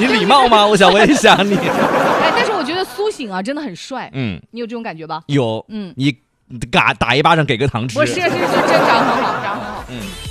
你礼貌吗？我想问一下你。 哎，但是我觉得苏醒啊真的很帅，你有这种感觉吧？ 有，你打一巴掌给个糖吃。 不是，真长很好，长很好。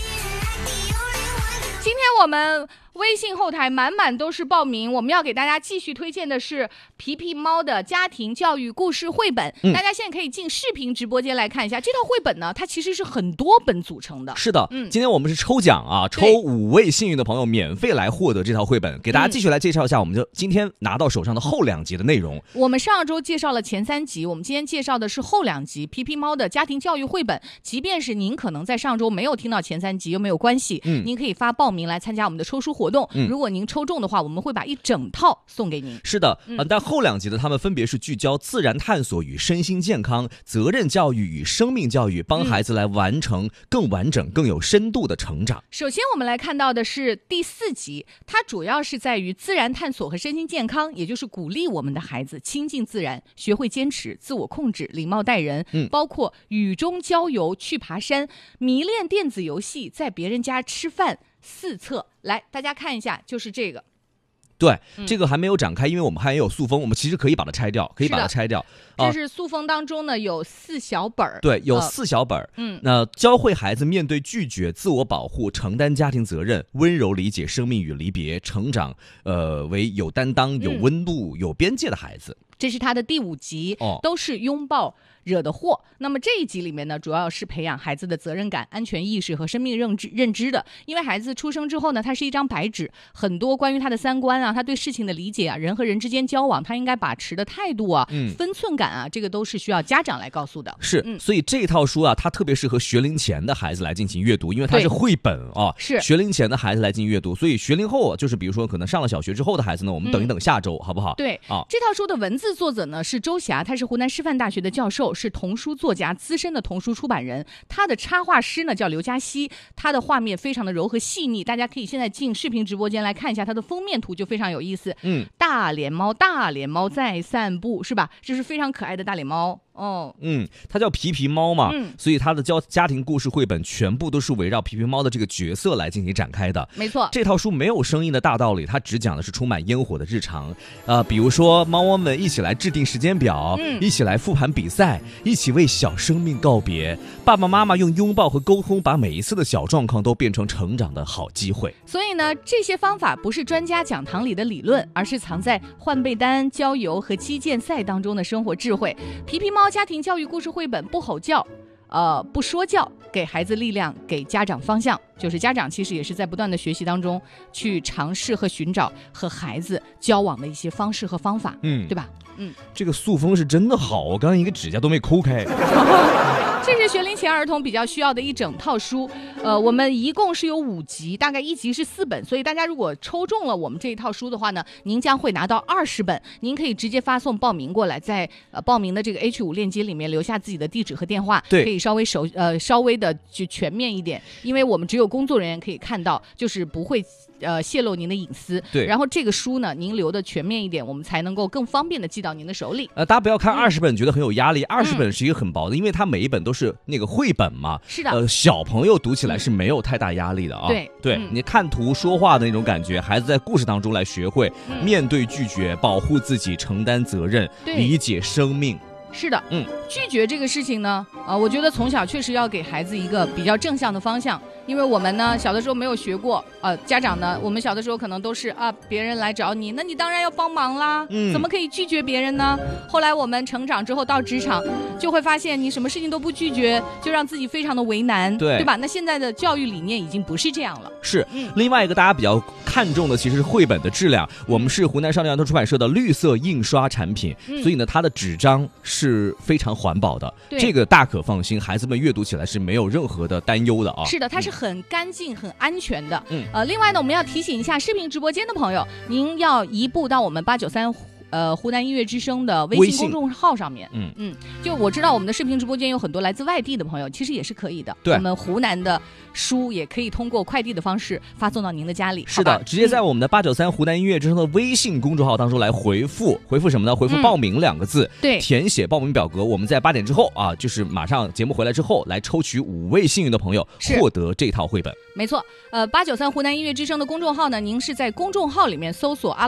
今天我们微信后台满满都是报名，我们要给大家继续推荐的是皮皮猫的家庭教育故事绘本。大家现在可以进视频直播间来看一下这套绘本呢，它其实是很多本组成的。 是的，今天我们是抽奖啊，抽5位幸运的朋友免费来获得这套绘本。给大家继续来介绍一下，我们就今天拿到手上的后2集的内容。 我们上周介绍了前3集，我们今天介绍的是后2集皮皮猫的家庭教育绘本。即便是您可能在上周没有听到前3集又没有关系，您可以发报名来参加我们的抽书活动。如果您抽中的话，我们会把一整套送给您。 是的，但后2集的他们分别是聚焦自然探索与身心健康、责任教育与生命教育，帮孩子来完成更完整、更有深度的成长。 首先我们来看到的是第4集，它主要是在于自然探索和身心健康，也就是鼓励我们的孩子亲近自然，学会坚持、自我控制、礼貌待人，包括雨中郊游、去爬山、迷恋电子游戏、在别人家吃饭4册。来，大家看一下，就是这个。 对，这个还没有展开，因为我们还有塑封，我们其实可以把它拆掉， 这是塑封当中呢有4小本儿， 对，有4小本儿。那教会孩子面对拒绝、自我保护、承担家庭责任、温柔理解生命与离别、成长，为有担当、有温度、有边界的孩子。 这是他的第5集，都是拥抱惹的祸。那么这一集里面呢，主要是培养孩子的责任感、安全意识和生命认知的。因为孩子出生之后呢，他是一张白纸，很多关于他的3观啊，他对事情的理解啊，人和人之间交往他应该把持的态度啊，分寸感啊，这个都是需要家长来告诉的。 是，所以这套书啊，它特别适合学龄前的孩子来进行阅读，因为它是绘本啊， 是学龄前的孩子来进行阅读。所以学龄后就是比如说可能上了小学之后的孩子呢，我们等一等下周，好不好？ 对啊，这套书的文字作者呢是周霞，他是湖南师范大学的教授，是童书作家，资深的童书出版人。他的插画师呢叫刘嘉熙，他的画面非常的柔和细腻，大家可以现在进视频直播间来看一下他的封面图，就非常有意思。大脸猫在散步，是吧？这是非常可爱的大脸猫。 它叫皮皮猫嘛，所以它的家庭故事绘本全部都是围绕皮皮猫的这个角色来进行展开的。 没错， 这套书没有生硬的大道理，它只讲的是充满烟火的日常。比如说猫猫们一起来制定时间表，一起来复盘比赛，一起为小生命告别。爸爸妈妈用拥抱和沟通，把每一次的小状况都变成成长的好机会。 所以呢，这些方法不是专家讲堂里的理论，而是藏在换被单、郊游和击剑赛当中的生活智慧。皮皮猫家庭教育故事绘本，不吼叫，不说教，给孩子力量，给家长方向。就是家长其实也是在不断的学习当中，去尝试和寻找和孩子交往的一些方式和方法，对吧？ 这个塑封是真的好，我刚刚一个指甲都没抠开。 这是学龄前儿童比较需要的一整套书，我们一共是有5集，大概1集是4本，所以大家如果抽中了我们这一套书的话呢，您将会拿到20本，您可以直接发送报名过来，在报名的这个 H5 链接里面留下自己的地址和电话， 对， 可以稍微的就全面一点，因为我们只有工作人员可以看到，就是不会泄露您的隐私。 对， 然后这个书呢，您留的全面一点，我们才能够更方便的寄到您的手里。 大家不要看20本觉得很有压力，20本是一个很薄的，因为它每一本都是那个绘本嘛。 是的， 小朋友读起来是没有太大压力的啊。对，你看图说话的那种感觉，孩子在故事当中来学会面对拒绝、保护自己、承担责任、理解生命。 是的，拒绝这个事情呢，我觉得从小确实要给孩子一个比较正向的方向，因为我们呢小的时候没有学过，家长呢，我们小的时候可能都是别人来找你，那你当然要帮忙啦，怎么可以拒绝别人呢？后来我们成长之后到职场，就会发现你什么事情都不拒绝，就让自己非常的为难，对吧？那现在的教育理念已经不是这样了。 是，另外一个大家比较看重的其实是绘本的质量，我们是湖南少年儿童出版社的绿色印刷产品，所以呢它的纸张是非常环保的，这个大可放心，孩子们阅读起来是没有任何的担忧的啊。 是的，它是很干净、很安全的。另外呢，我们要提醒一下视频直播间的朋友，您要移步到我们893湖南音乐之声的微信公众号上面。就我知道我们的视频直播间有很多来自外地的朋友，其实也是可以的。对，我们湖南的书也可以通过快递的方式发送到您的家里。 是的，直接在我们的893湖南音乐之声的微信公众号当中来回复什么呢？回复报名2个字，对，填写报名表格。我们在8点之后啊，就是马上节目回来之后来抽取5位幸运的朋友获得这套绘本。 没错，893湖南音乐之声的公众号呢，您是在公众号里面搜索